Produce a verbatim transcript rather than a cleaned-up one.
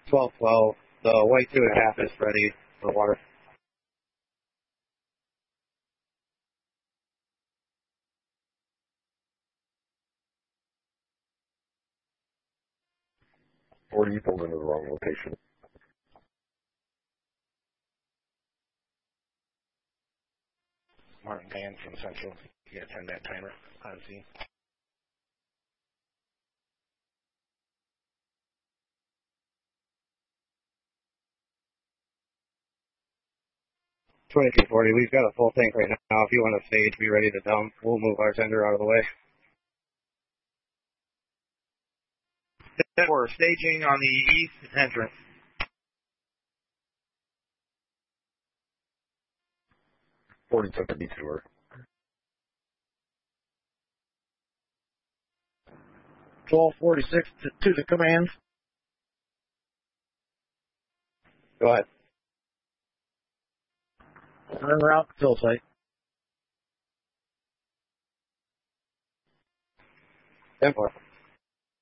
twelve twelve. The white two and a half is ready for water. Forty, you pulled into the wrong location. Martin Van from Central. You got a ten minute timer on scene. twenty-two forty, we've got a full tank right now. If you want to stage, be ready to dump. We'll move our tender out of the way. We're staging on the east entrance. forty took a detour. twelve forty-six to, to the command. Go ahead. En route, fill site. ten four.